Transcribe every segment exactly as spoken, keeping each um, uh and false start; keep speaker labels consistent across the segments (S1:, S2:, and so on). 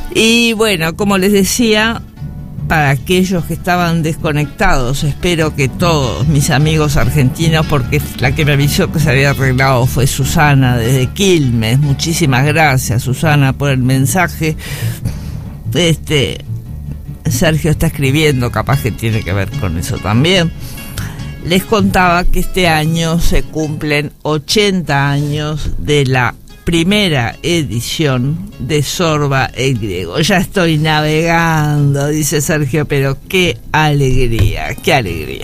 S1: Y bueno, como les decía, para aquellos que estaban desconectados, espero que todos mis amigos argentinos, porque la que me avisó que se había arreglado fue Susana desde Quilmes. Muchísimas gracias, Susana, por el mensaje. Este Sergio está escribiendo, capaz que tiene que ver con eso también. Les contaba que este año se cumplen ochenta años de la primera edición de Sorba el Griego. Ya estoy navegando, dice Sergio, pero qué alegría, qué alegría.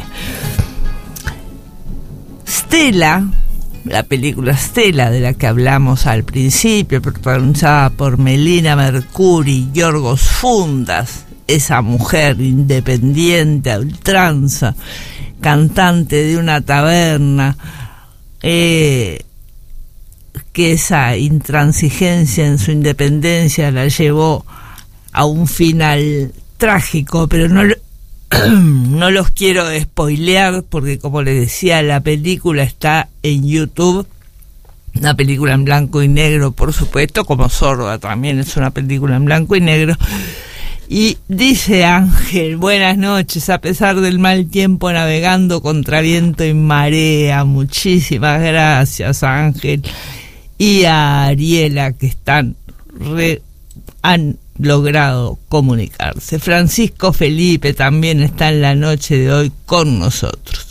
S1: Stella, la película Stella de la que hablamos al principio, protagonizada por Melina Mercuri y Yorgos Fundas, esa mujer independiente a ultranza, cantante de una taberna, eh, que esa intransigencia en su independencia la llevó a un final trágico, pero no, no los quiero spoilear porque, como les decía, la película está en YouTube, una película en blanco y negro, por supuesto, como Sorba también es una película en blanco y negro. Y dice Ángel, buenas noches, a pesar del mal tiempo navegando contra viento y marea. Muchísimas gracias, Ángel. Y a Ariela, que están re, han logrado comunicarse. Francisco Felipe también está en la noche de hoy con nosotros.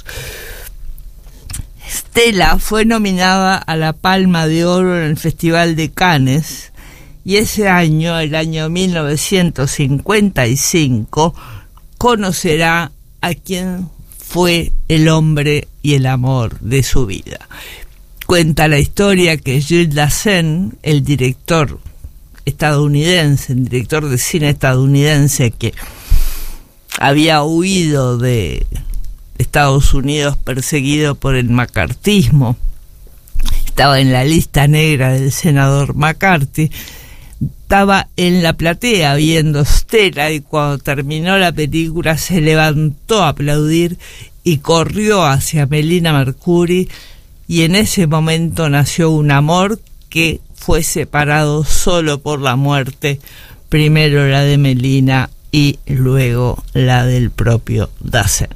S1: Stella fue nominada a la Palma de Oro en el Festival de Cannes, y ese año, el año mil novecientos cincuenta y cinco, conocerá a quien fue el hombre y el amor de su vida. Cuenta la historia que Jules Dassin, el director estadounidense, el director de cine estadounidense que había huido de Estados Unidos perseguido por el macartismo, estaba en la lista negra del senador McCarthy, estaba en la platea viendo Stella y cuando terminó la película se levantó a aplaudir y corrió hacia Melina Mercuri. Y en ese momento nació un amor que fue separado solo por la muerte, primero la de Melina y luego la del propio Dassin.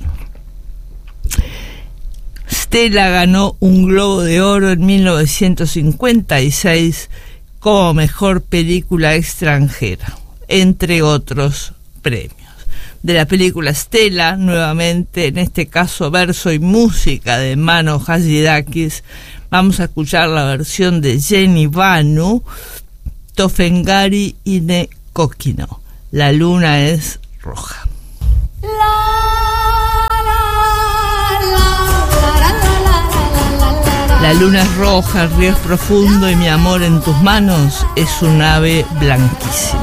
S1: Stella ganó un Globo de Oro en mil novecientos cincuenta y seis como mejor película extranjera, entre otros premios. De la película Stella, nuevamente, en este caso verso y música de Mano Hadzidakis, vamos a escuchar la versión de Jenny Banu, Tofengari Ine Kokino. La luna es roja. La luna es roja, el río es profundo y mi amor en tus manos es un ave blanquísima.